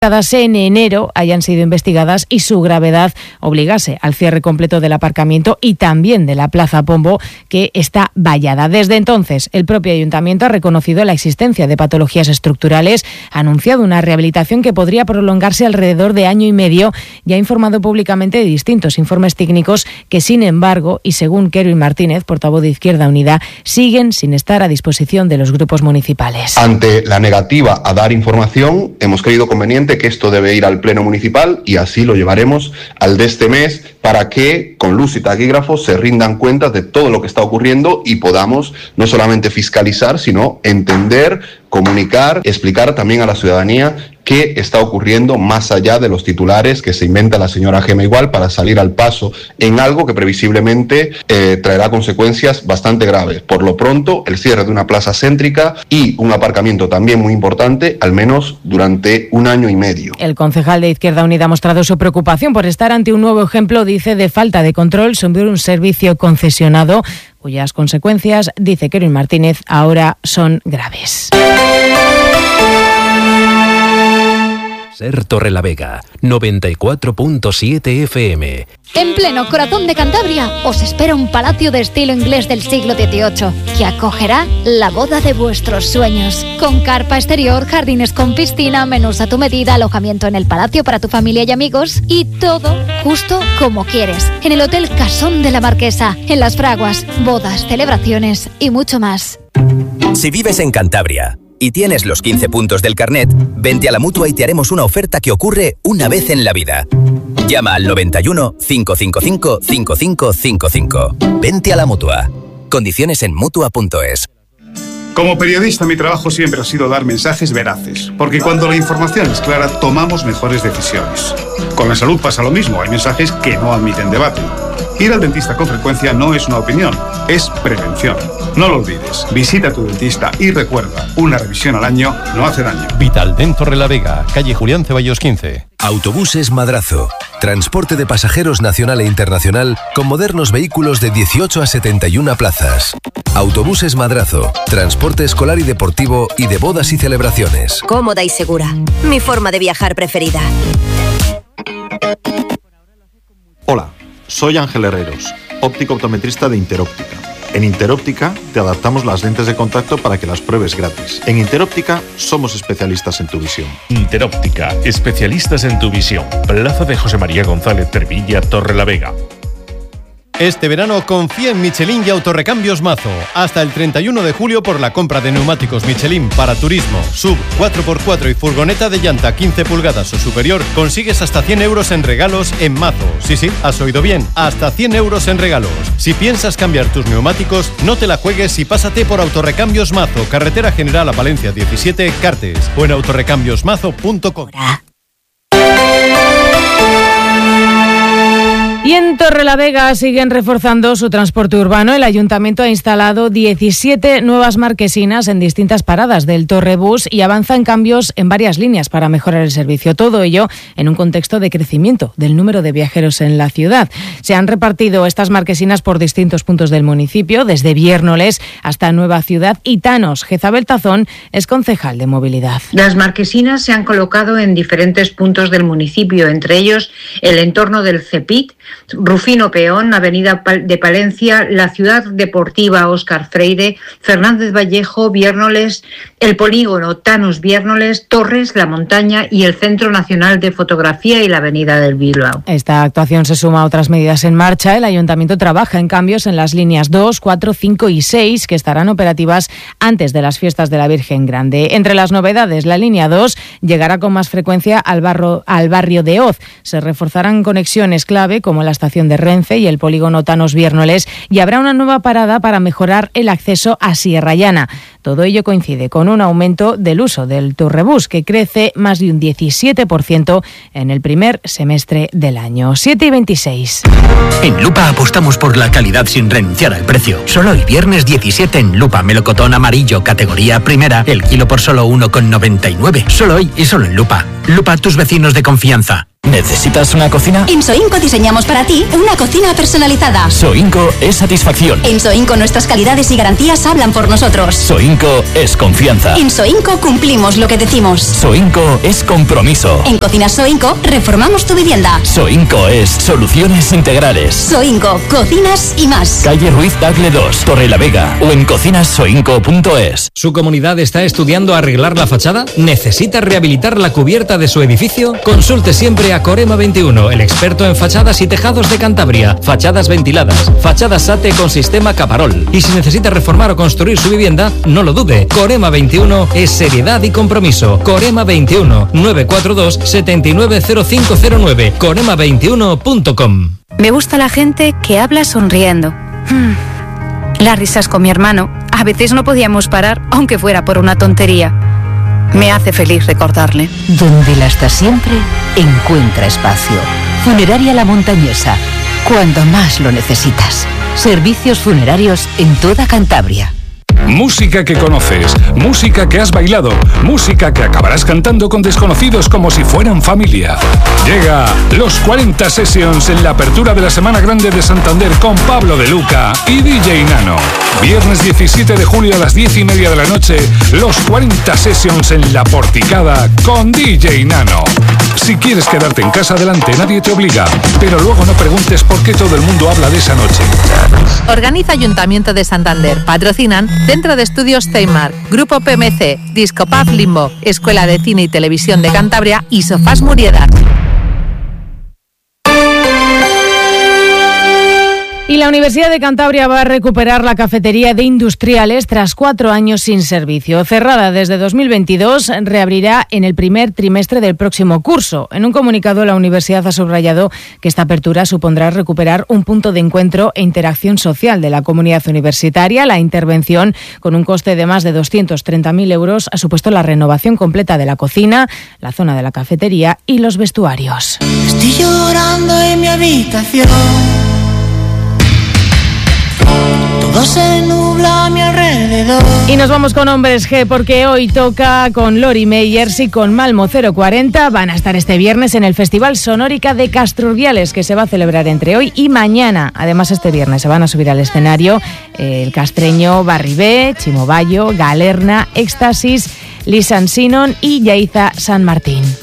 en enero hayan sido investigadas y su gravedad obligase al cierre completo del aparcamiento y también de la Plaza Pombo, que está vallada. Desde entonces, el propio ayuntamiento ha reconocido la existencia de patologías estructurales, ha anunciado una rehabilitación que podría prolongarse alrededor de año y medio y ha informado públicamente de distintos informes técnicos que, sin embargo, y según Kerwin Martínez, portavoz de Izquierda Unida, siguen sin estar a disposición de los grupos municipales. Ante la negativa a dar información, hemos creído conveniente que esto debe ir al Pleno Municipal y así lo llevaremos al de este mes para que con luz y taquígrafos se rindan cuentas de todo lo que está ocurriendo y podamos no solamente fiscalizar, sino entender, comunicar, explicar también a la ciudadanía qué está ocurriendo más allá de los titulares que se inventa la señora Gema Igual para salir al paso en algo que previsiblemente traerá consecuencias bastante graves. Por lo pronto, el cierre de una plaza céntrica y un aparcamiento también muy importante, al menos durante un año y medio. El concejal de Izquierda Unida ha mostrado su preocupación por estar ante un nuevo ejemplo, dice, de falta de control sobre un servicio concesionado, cuyas consecuencias, dice Kerwin Martínez, ahora son graves. Ser Torrelavega, 94.7 FM. En pleno corazón de Cantabria os espera un palacio de estilo inglés del siglo XVIII que acogerá la boda de vuestros sueños. Con carpa exterior, jardines con piscina, menús a tu medida, alojamiento en el palacio para tu familia y amigos y todo justo como quieres. En el Hotel Casón de la Marquesa, en Las Fraguas, bodas, celebraciones y mucho más. Si vives en Cantabria y tienes los 15 puntos del carnet, vente a la Mutua y te haremos una oferta que ocurre una vez en la vida. Llama al 91 555 5555. Vente a la Mutua. Condiciones en Mutua.es. Como periodista, mi trabajo siempre ha sido dar mensajes veraces, porque cuando la información es clara, tomamos mejores decisiones. Con la salud pasa lo mismo, hay mensajes que no admiten debate. Ir al dentista con frecuencia no es una opinión, es prevención. No lo olvides, visita a tu dentista y recuerda, una revisión al año no hace daño. Vitaldent Torrelavega, calle Julián Ceballos 15. Autobuses Madrazo. Transporte de pasajeros nacional e internacional con modernos vehículos de 18 a 71 plazas. Autobuses Madrazo. Transporte escolar y deportivo y de bodas y celebraciones. Cómoda y segura. Mi forma de viajar preferida. Hola, soy Ángel Herreros, óptico optometrista de Interóptica. En Interóptica te adaptamos las lentes de contacto para que las pruebes gratis. En Interóptica somos especialistas en tu visión. Interóptica, especialistas en tu visión. Plaza de José María González Trevilla, Torrelavega. Este verano confía en Michelin y Autorrecambios Mazo. Hasta el 31 de julio por la compra de neumáticos Michelin para turismo, sub, 4x4 y furgoneta de llanta 15 pulgadas o superior, consigues hasta 100 euros en regalos en Mazo. Sí, has oído bien, hasta 100 euros en regalos. Si piensas cambiar tus neumáticos, no te la juegues y pásate por Autorrecambios Mazo, carretera general a Palencia 17, Cartes, o en autorrecambiosmazo.com. Y en Torrelavega siguen reforzando su transporte urbano. El ayuntamiento ha instalado 17 nuevas marquesinas en distintas paradas del Torrebús y avanza en cambios en varias líneas para mejorar el servicio. Todo ello en un contexto de crecimiento del número de viajeros en la ciudad. Se han repartido estas marquesinas por distintos puntos del municipio, desde Viérnoles hasta Nueva Ciudad y Tanos. Jezabel Tazón es concejal de movilidad. Las marquesinas se han colocado en diferentes puntos del municipio, entre ellos el entorno del Cepit, Rufino Peón, Avenida de Palencia, la Ciudad Deportiva Óscar Freire, Fernández Vallejo, Viérnoles, el Polígono Tanos Viérnoles, Torres, La Montaña y el Centro Nacional de Fotografía y la Avenida del Bilbao. Esta actuación se suma a otras medidas en marcha. El Ayuntamiento trabaja en cambios en las líneas 2, 4, 5 y 6 que estarán operativas antes de las fiestas de la Virgen Grande. Entre las novedades, la línea 2 llegará con más frecuencia al barrio de Oz. Se reforzarán conexiones clave como la estación de Renfe y el polígono Tanos Viérnoles y habrá una nueva parada para mejorar el acceso a Sierra Llana. Todo ello coincide con un aumento del uso del Torrebús, que crece más de un 17% en el primer semestre del año. 7:26. En Lupa apostamos por la calidad sin renunciar al precio. Solo hoy viernes 17 en Lupa, melocotón amarillo, categoría primera, el kilo por solo 1,99. Solo hoy y solo en Lupa. Lupa, tus vecinos de confianza. ¿Necesitas una cocina? En Soinco diseñamos para ti una cocina personalizada. Soinco es satisfacción. En Soinco nuestras calidades y garantías hablan por nosotros. Soinco es confianza. En Soinco cumplimos lo que decimos. Soinco es compromiso. En Cocinas Soinco reformamos tu vivienda. Soinco es soluciones integrales. Soinco, cocinas y más. Calle Ruiz Tagle 2, Torre la Vega o en cocinassoinco.es. ¿Su comunidad está estudiando arreglar la fachada? ¿Necesita rehabilitar la cubierta de su edificio? Consulte siempre a Corema 21, el experto en fachadas y tejados de Cantabria, fachadas ventiladas, fachadas SATE con sistema Caparol. Y si necesita reformar o construir su vivienda, no lo dude. Corema 21 es seriedad y compromiso. Corema 21 942 790509 corema21.com. Me gusta la gente que habla sonriendo. Las risas con mi hermano. A veces no podíamos parar, aunque fuera por una tontería. Me hace feliz recordarle. Donde la está siempre, encuentra espacio. Funeraria La Montañesa. Cuando más lo necesitas. Servicios funerarios en toda Cantabria. Música que conoces, música que has bailado, música que acabarás cantando con desconocidos como si fueran familia. Llega Los 40 Sessions en la apertura de la Semana Grande de Santander con Pablo de Luca y DJ Nano. Viernes 17 de julio a las 10:30 de la noche, Los 40 Sessions en La Porticada con DJ Nano. Si quieres quedarte en casa, adelante, nadie te obliga, pero luego no preguntes por qué todo el mundo habla de esa noche. Organiza Ayuntamiento de Santander. Patrocinan Centro de Estudios Ceimar, Grupo PMC, Discopub Limbo, Escuela de Cine y Televisión de Cantabria y Sofás Murieda. Y la Universidad de Cantabria va a recuperar la cafetería de Industriales tras 4 años sin servicio. Cerrada desde 2022, reabrirá en el primer trimestre del próximo curso. En un comunicado, la universidad ha subrayado que esta apertura supondrá recuperar un punto de encuentro e interacción social de la comunidad universitaria. La intervención, con un coste de más de 230.000 euros, ha supuesto la renovación completa de la cocina, la zona de la cafetería y los vestuarios. Estoy llorando en mi habitación. Todo se nubla a mi alrededor. Y nos vamos con Hombres G, porque hoy toca con Lori Meyers y con Malmo 040. Van a estar este viernes en el Festival Sonórica de Castrurbiales, que se va a celebrar entre hoy y mañana. Además, este viernes se van a subir al escenario el castreño Barribé, Chimo Bayo, Galerna, Éxtasis, Lisan Sinon y Yaiza San Martín.